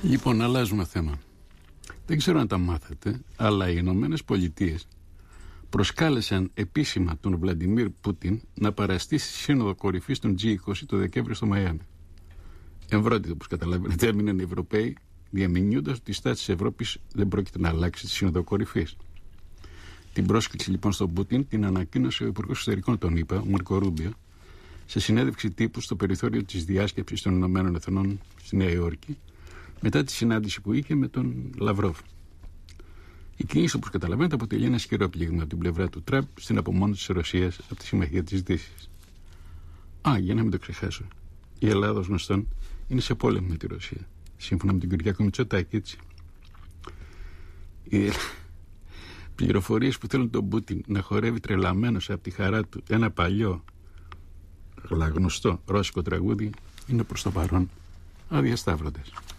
Λοιπόν, αλλάζουμε θέμα. Δεν ξέρω αν τα μάθατε, αλλά οι Ηνωμένες Πολιτείες προσκάλεσαν επίσημα τον Βλαντιμίρ Πούτιν να παραστεί στη Σύνοδο Κορυφής των G20 το Δεκέμβριο στο Μαϊάμι. Εμβρόντιτο, όπως καταλαβαίνετε, έμειναν οι Ευρωπαίοι διαμηνύοντας ότι η στάση της Ευρώπης δεν πρόκειται να αλλάξει στη Σύνοδο Κορυφής. Την πρόσκληση λοιπόν στον Πούτιν την ανακοίνωσε ο Υπουργός Εξωτερικών των ΗΠΑ, ο Μάρκο Ρούμπιο, σε συνέντευξη τύπου στο περιθώριο της διάσκεψης των Ηνωμένων Εθνών στη Νέα Υόρκη, μετά τη συνάντηση που είχε με τον Λαυρόβ. Η κίνηση, όπως καταλαβαίνετε, αποτελεί ένα ισχυρό πλήγμα από την πλευρά του Τραμπ στην απομόνωση της Ρωσίας από τη Συμμαχία της Δύσης. Για να μην το ξεχάσω. Η Ελλάδα, ως γνωστόν, είναι σε πόλεμο με τη Ρωσία. Σύμφωνα με τον Κυριάκο Μητσοτάκη, έτσι. Οι πληροφορίες που θέλουν τον Πούτιν να χορεύει τρελαμένος από τη χαρά του ένα παλιό, αλλά γνωστό ρώσικο τραγούδι είναι προς το παρόν αδιασταύρωτες.